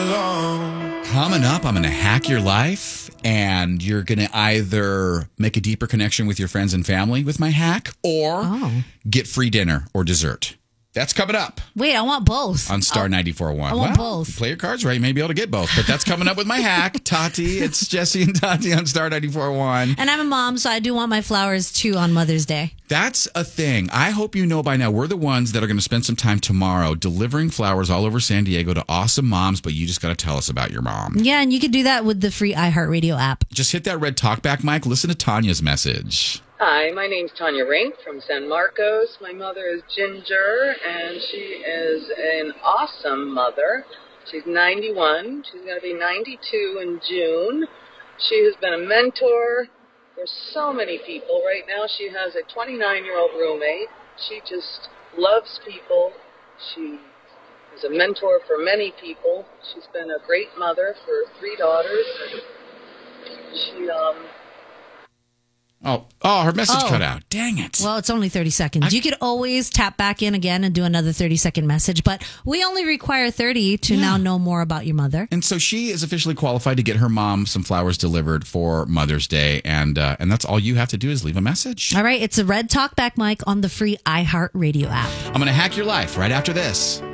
Coming up, I'm going to hack your life, and you're going to either make a deeper connection with your friends and family with my hack, or get free dinner or dessert. That's coming up. Wait, I want both. On Star 94.1. I want both. Play your cards right, you may be able to get both. But that's coming up with my hack. Tati, it's Jesse and Tati on Star 94.1. And I'm a mom, so I do want my flowers too on Mother's Day. That's a thing. I hope you know by now, we're the ones that are going to spend some time tomorrow delivering flowers all over San Diego to awesome moms, but you just got to tell us about your mom. Yeah, and you could do that with the free iHeartRadio app. Just hit that red talkback mic. Listen to Tanya's message. Hi, my name's Tanya Rink from San Marcos. My mother is Ginger, and she is an awesome mother. She's 91. She's going to be 92 in June. She has been a mentor for so many people. Right now she has a 29-year-old roommate. She just loves people. She is a mentor for many people. She's been a great mother for 3 daughters. She, Oh, her message cut out. Dang it. Well, it's only 30 seconds. You could always tap back in again and do another 30-second message, but we only require 30 to now know more about your mother. And so she is officially qualified to get her mom some flowers delivered for Mother's Day, and that's all you have to do is leave a message. All right, it's a red talkback mic on the free iHeartRadio app. I'm going to hack your life right after this.